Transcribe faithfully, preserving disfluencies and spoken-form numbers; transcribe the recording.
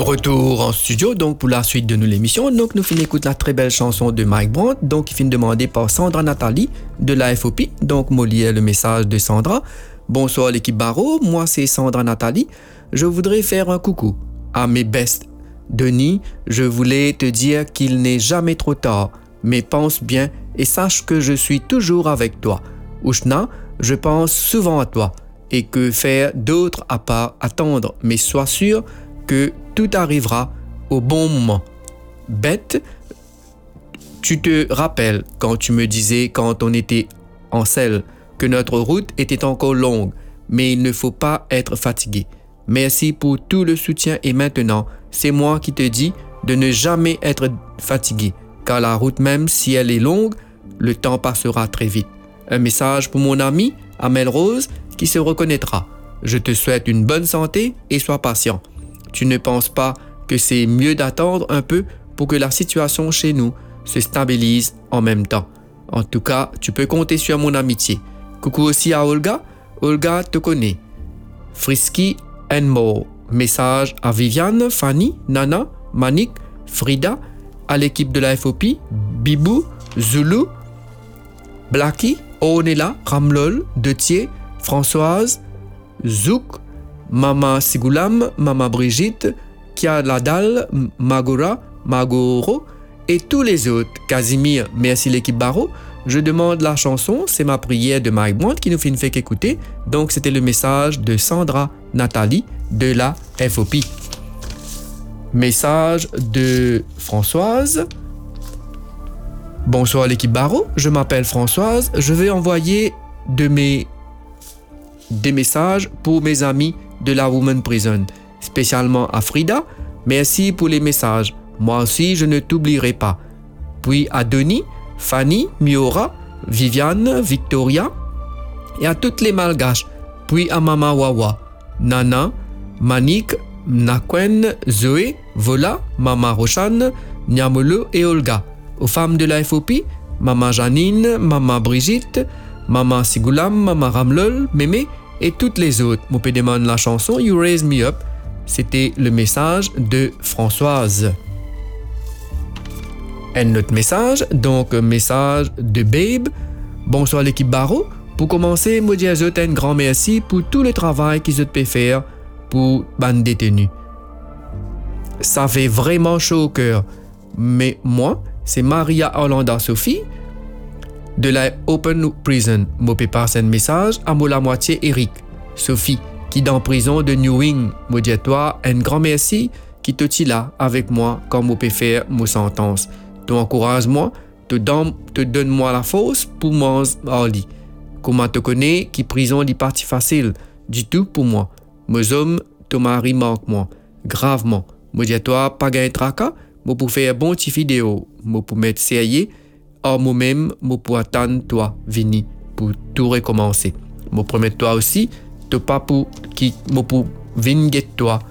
Retour en studio donc pour la suite de nous l'émission. Donc nous finissons écouter la très belle chanson de Mike Brandt, donc qui finit demandée par Sandra Nathalie de la F O P. Donc moi lié le message de Sandra. Bonsoir l'équipe Barreau, moi c'est Sandra Nathalie. Je voudrais faire un coucou à mes bestes. Denis, je voulais te dire qu'il n'est jamais trop tard, mais pense bien et sache que je suis toujours avec toi. Ushna, je pense souvent à toi et que faire d'autres à part attendre, mais sois sûr que tout arrivera au bon moment. Bête, tu te rappelles quand tu me disais quand on était en selle que notre route était encore longue, mais il ne faut pas être fatigué. Merci pour tout le soutien et maintenant, c'est moi qui te dis de ne jamais être fatigué, car la route même si elle est longue, le temps passera très vite. Un message pour mon ami Amel Rose qui se reconnaîtra. Je te souhaite une bonne santé et sois patient. Tu ne penses pas que c'est mieux d'attendre un peu pour que la situation chez nous se stabilise en même temps. En tout cas, tu peux compter sur mon amitié. Coucou aussi à Olga. Olga te connaît. Frisky and more. Message à Viviane, Fanny, Nana, Manik, Frida, à l'équipe de la F O P, Bibou, Zulu, Blacky, Onela, Ramlol, Detier, Françoise, Zouk, Mama Sigoulam, Mama Brigitte, Kia Ladal, Magora, Magoro et tous les autres. Casimir, merci l'équipe Barreau. Je demande la chanson, c'est ma prière de Mike Brandt qui nous fait une fait qu'écouter. Donc c'était le message de Sandra Nathalie de la F O P. Message de Françoise. Bonsoir l'équipe Barreau, je m'appelle Françoise. Je vais envoyer de mes, des messages pour mes amis de la Women Prison, spécialement à Frida. Merci pour les messages. Moi aussi, je ne t'oublierai pas. Puis à Denis, Fanny, Miora, Viviane, Victoria et à toutes les malgaches. Puis à Mama Wawa, Nana, Manik, Nakwen, Zoé, Vola, Mama Rochane, Nyamolo et Olga. Aux femmes de la F O P, Mama Janine, Mama Brigitte, Mama Sigoulam, Mama Ramlol, Mémé et toutes les autres. Mon peux demander la chanson You Raise Me Up. C'était le message de Françoise. Un autre message, donc un message de Babe. Bonsoir l'équipe Barreau. Pour commencer, moi dis à eux un grand merci pour tout le travail qu'ils ont pu faire pour bande détenus. Ça fait vraiment chaud au cœur. Mais moi, c'est Maria Orlando Sophie de la Open Prison. Moi peux passer un message à moi la moitié Eric. Sophie, qui dans prison de New Wing. Moi dis à toi un grand merci qui te là avec moi quand moi peux faire mon sentence. Tu encourage-moi, te donne, te donne-moi la force pour mon Harley. Comment te connais qui prison n'est parti facile du tout pour moi. Mes hommes, ton mari manque moi gravement. Moi dis à toi pas gagner tracas, moi pour faire bon petit vidéo, moi pour mettre sérieux, or moi-même moi pour attendre toi Vini pour tout recommencer. Moi promets toi aussi, te pas pour qui moi pour venir toi